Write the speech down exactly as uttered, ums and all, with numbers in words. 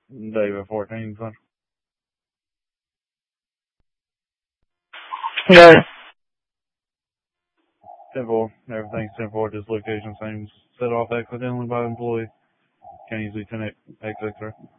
David fourteen, son. Yeah. ten four. Everything's ten four. Dislocation seems set off accidentally by employee. Can't easily connect X X-ray.